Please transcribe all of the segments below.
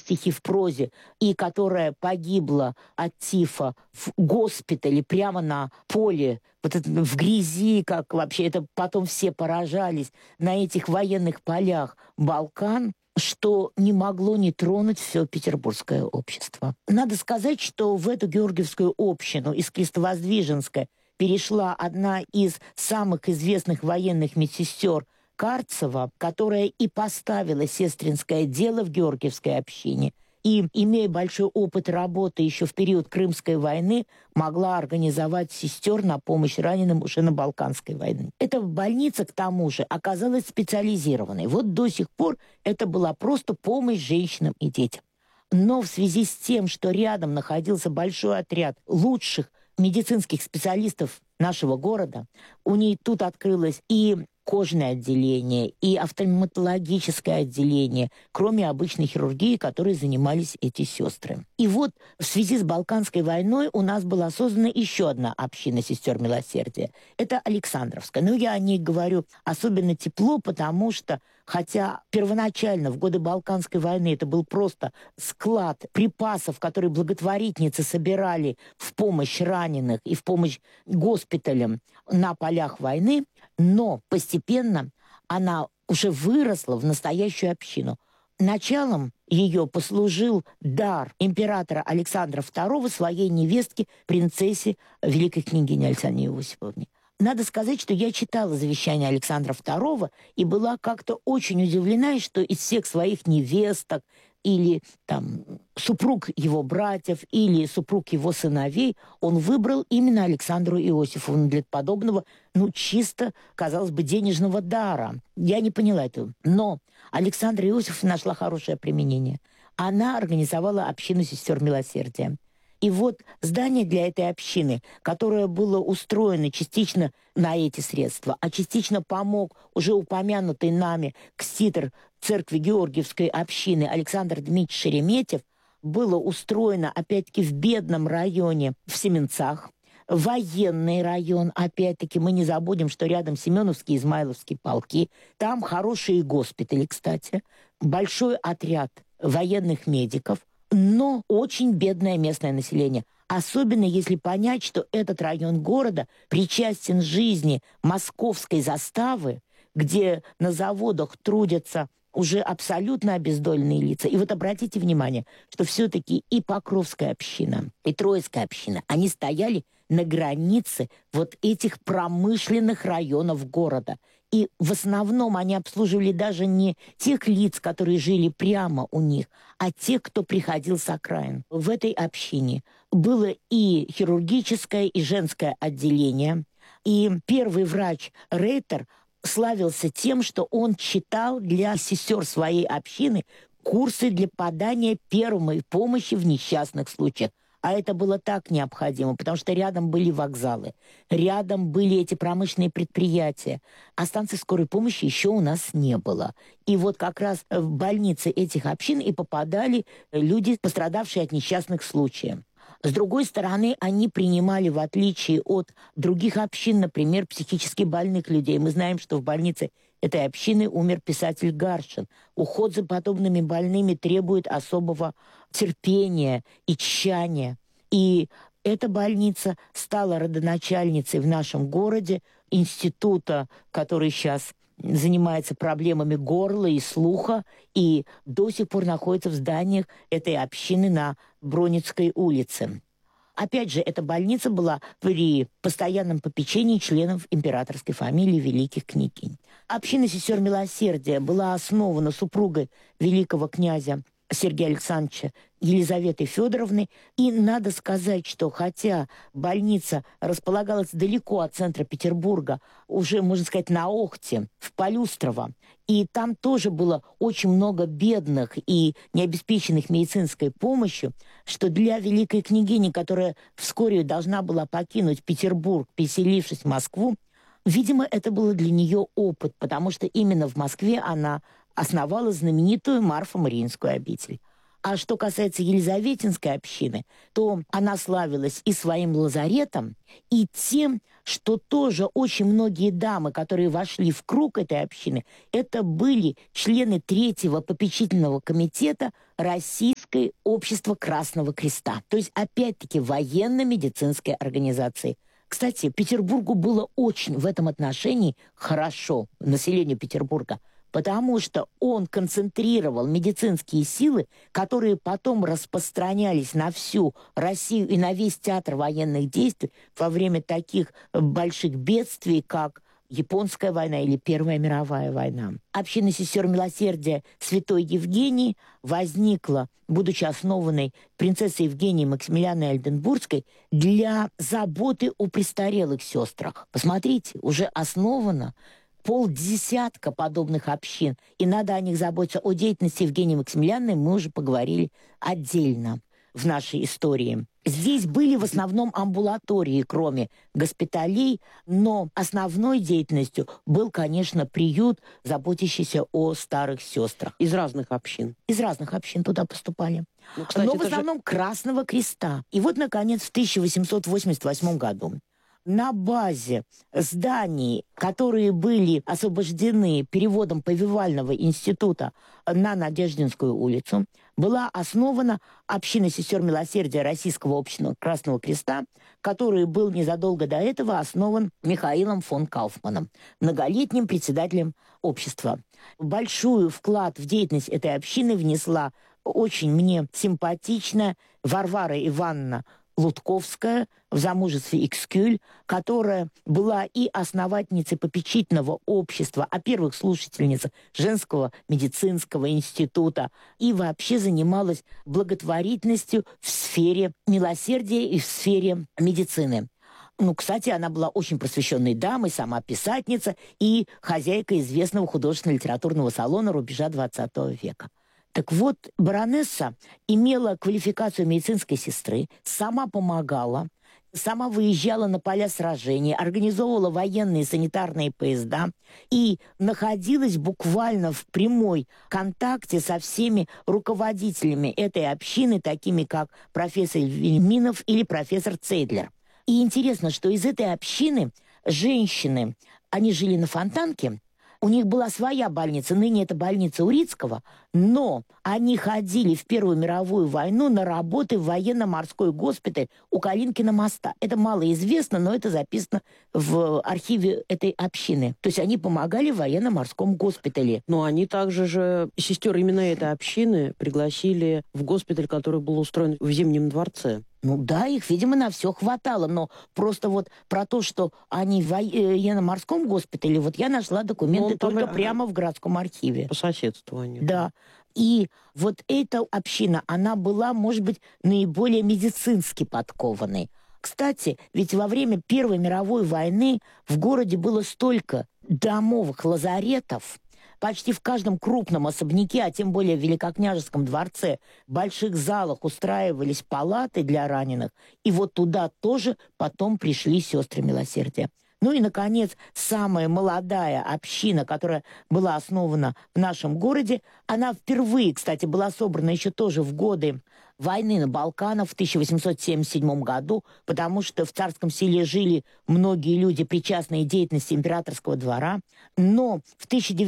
стихи в прозе, и которая погибла от тифа в госпитале прямо на поле, вот это, в грязи, как вообще это потом все поражались, на этих военных полях Балкан, что не могло не тронуть все петербургское общество. Надо сказать, что в эту Георгиевскую общину из Крестовоздвиженска перешла одна из самых известных военных медсестер Карцева, которая и поставила сестринское дело в Георгиевской общине, и, имея большой опыт работы еще в период Крымской войны, могла организовать сестер на помощь раненым уже на Балканской войне. Эта больница, к тому же, оказалась специализированной. Вот до сих пор это была просто помощь женщинам и детям. Но в связи с тем, что рядом находился большой отряд лучших медицинских специалистов нашего города, у ней тут открылось и кожное отделение, и офтальмологическое отделение, кроме обычной хирургии, которой занимались эти сестры. И вот в связи с Балканской войной у нас была создана еще одна община сестер милосердия. Это Александровская. Но я о ней говорю особенно тепло, потому что, хотя первоначально в годы Балканской войны это был просто склад припасов, которые благотворительницы собирали в помощь раненых и в помощь госпиталям на полях войны, но постепенно она уже выросла в настоящую общину. Началом ее послужил дар императора Александра II своей невестке, принцессе, великой княгине Александре Иосифовне. Надо сказать, что я читала завещание Александра II и была как-то очень удивлена, что из всех своих невесток или там супруг его братьев, или супруг его сыновей, он выбрал именно Александру Иосифовну для подобного, чисто, казалось бы, денежного дара. Я не поняла этого. Но Александра Иосифовна нашла хорошее применение. Она организовала общину сестер милосердия. И вот здание для этой общины, которое было устроено частично на эти средства, а частично помог уже упомянутый нами кститр церкви Георгиевской общины Александр Дмитриевич Шереметьев, было устроено, опять-таки, в бедном районе в Семенцах. Военный район, опять-таки, мы не забудем, что рядом Семеновские и Измайловские полки. Там хорошие госпитали, кстати. Большой отряд военных медиков, но очень бедное местное население. Особенно если понять, что этот район города причастен жизни московской заставы, где на заводах трудятся уже абсолютно обездоленные лица. И вот обратите внимание, что все-таки и Покровская община, и Троицкая община, они стояли на границе вот этих промышленных районов города. И в основном они обслуживали даже не тех лиц, которые жили прямо у них, а тех, кто приходил с окраин. В этой общине было и хирургическое, и женское отделение. И первый врач Рейтер славился тем, что он читал для сестер своей общины курсы для подания первой помощи в несчастных случаях. А это было так необходимо, потому что рядом были вокзалы, рядом были эти промышленные предприятия, а станции скорой помощи еще у нас не было. И вот как раз в больницы этих общин и попадали люди, пострадавшие от несчастных случаев. С другой стороны, они принимали, в отличие от других общин, например, психически больных людей. Мы знаем, что в больнице этой общины умер писатель Гаршин. Уход за подобными больными требует особого терпения и тщания. И эта больница стала родоначальницей в нашем городе института, который сейчас занимается проблемами горла и слуха, и до сих пор находится в зданиях этой общины на Бронницкой улице. Опять же, эта больница была при постоянном попечении членов императорской фамилии великих княгинь. Община сестер милосердия была основана супругой великого князя Сергея Александровича Елизаветы Федоровны. И надо сказать, что хотя больница располагалась далеко от центра Петербурга, уже, можно сказать, на Охте, в Полюстрово, и там тоже было очень много бедных и необеспеченных медицинской помощью, что для великой княгини, которая вскоре должна была покинуть Петербург, переселившись в Москву, видимо, это было для нее опыт, потому что именно в Москве она основала знаменитую Марфо-Мариинскую обитель. А что касается Елизаветинской общины, то она славилась и своим лазаретом, и тем, что тоже очень многие дамы, которые вошли в круг этой общины, это были члены третьего попечительного комитета Российское общество Красного Креста. То есть, опять-таки, военно-медицинской организации. Кстати, Петербургу было очень в этом отношении хорошо, населению Петербурга, потому что он концентрировал медицинские силы, которые потом распространялись на всю Россию и на весь театр военных действий во время таких больших бедствий, как Японская война или Первая мировая война. Община сестер милосердия Святой Евгении возникла, будучи основанной принцессой Евгенией Максимилианой Ольденбургской, для заботы о престарелых сестрах. Посмотрите, уже основана полдесятка подобных общин, и надо о них заботиться. О деятельности Евгении Максимилиановны мы уже поговорили отдельно в нашей истории. Здесь были в основном амбулатории, кроме госпиталей, но основной деятельностью был, конечно, приют, заботящийся о старых сестрах. Из разных общин? Из разных общин туда поступали. Ну, кстати, но в основном Красного Креста. И вот, наконец, в 1888 году на базе зданий, которые были освобождены переводом Повивального института на Надеждинскую улицу, была основана община сестер милосердия Российского общества Красного Креста, который был незадолго до этого основан Михаилом фон Кауфманом, многолетним председателем общества. Большой вклад в деятельность этой общины внесла очень мне симпатичная Варвара Ивановна Лутковская, в замужестве Экскюль, которая была и основательницей попечительного общества, а первых слушательница женского медицинского института, и вообще занималась благотворительностью в сфере милосердия и в сфере медицины. Ну, кстати, она была очень просвещенной дамой, сама писательница и хозяйка известного художественно-литературного салона рубежа XX века. Так вот, баронесса имела квалификацию медицинской сестры, сама помогала, сама выезжала на поля сражений, организовывала военные санитарные поезда и находилась буквально в прямой контакте со всеми руководителями этой общины, такими как профессор Вельминов или профессор Цейдлер. И интересно, что из этой общины женщины, они жили на Фонтанке, у них была своя больница, ныне это больница Урицкого, но они ходили в Первую мировую войну на работы в военно-морской госпиталь у Калинкина моста. Это мало известно, но это записано в архиве этой общины. То есть они помогали в военно-морском госпитале. Но они также же, сестер именно этой общины, пригласили в госпиталь, который был устроен в Зимнем дворце. Ну да, их, видимо, на все хватало, но просто вот про то, что они в военно-морском госпитале, вот я нашла документы только прямо в городском архиве. По соседству они. Да. И вот эта община, она была, может быть, наиболее медицински подкованной. Кстати, ведь во время Первой мировой войны в городе было столько домовых лазаретов, почти в каждом крупном особняке, а тем более в Великокняжеском дворце, в больших залах устраивались палаты для раненых. И вот туда тоже потом пришли сестры милосердия. Ну и, наконец, самая молодая община, которая была основана в нашем городе, она впервые, кстати, была собрана еще тоже в годы войны на Балканах в 1877 году, потому что в Царском Селе жили многие люди, причастные к деятельности императорского двора. Но в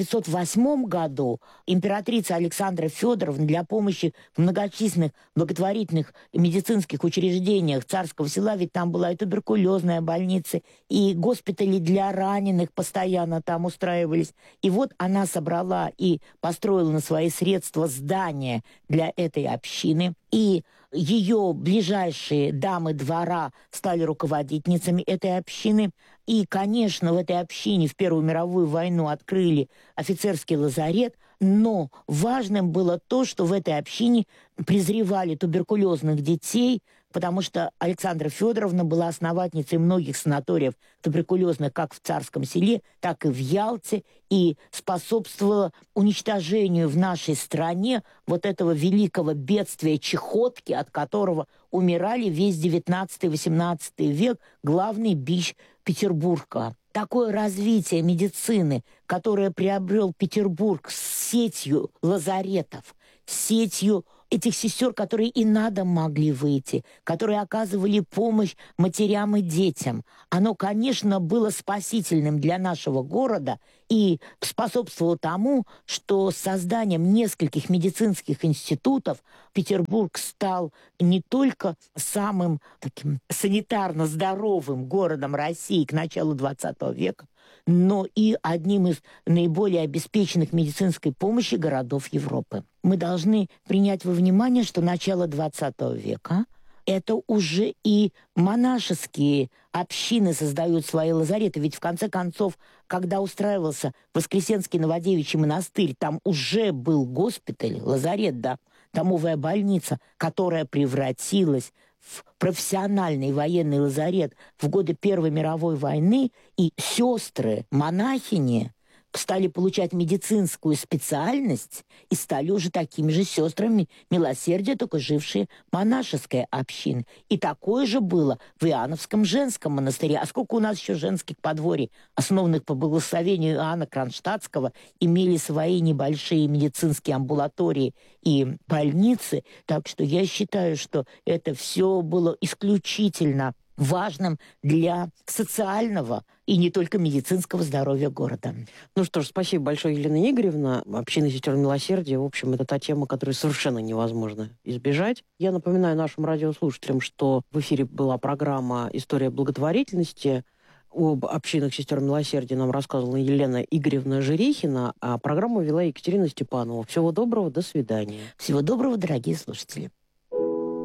1908 году императрица Александра Федоровна для помощи в многочисленных благотворительных медицинских учреждениях Царского Села, ведь там была и туберкулезная больница, и госпитали для раненых постоянно там устраивались. И вот она собрала и построила на свои средства здание для этой общины. И ее ближайшие дамы двора стали руководительницами этой общины. И, конечно, в этой общине в Первую мировую войну открыли офицерский лазарет, но важным было то, что в этой общине презревали туберкулезных детей, потому что Александра Федоровна была основательницей многих санаториев туберкулезных как в Царском Селе, так и в Ялте, и способствовала уничтожению в нашей стране вот этого великого бедствия чехотки, от которого умирали весь XIX-XVIII век, главный бич Петербурга. Такое развитие медицины, которое приобрел Петербург с сетью лазаретов, сетью этих сестер, которые и на дом могли выйти, которые оказывали помощь матерям и детям. Оно, конечно, было спасительным для нашего города и способствовало тому, что с созданием нескольких медицинских институтов Петербург стал не только самым таким санитарно здоровым городом России к началу XX века, но и одним из наиболее обеспеченных медицинской помощью городов Европы. Мы должны принять во внимание, что начало XX века – это уже и монашеские общины создают свои лазареты. Ведь в конце концов, когда устраивался Воскресенский Новодевичий монастырь, там уже был госпиталь, лазарет, да, домовая больница, которая превратилась в профессиональный военный лазарет в годы Первой мировой войны, и сестры, монахини стали получать медицинскую специальность и стали уже такими же сестрами милосердия, только жившие монашеской общины. И такое же было в Иоанновском женском монастыре. А сколько у нас еще женских подворий, основанных по благословению Иоанна Кронштадтского, имели свои небольшие медицинские амбулатории и больницы. Так что я считаю, что это все было исключительно важным для социального и не только медицинского здоровья города. Ну что ж, спасибо большое, Елена Игоревна. Община сестер милосердия, в общем, это та тема, которую совершенно невозможно избежать. Я напоминаю нашим радиослушателям, что в эфире была программа «История благотворительности». Об общинах сестер милосердия нам рассказывала Елена Игоревна Жирихина, а программу вела Екатерина Степанова. Всего доброго, до свидания. Всего доброго, дорогие слушатели.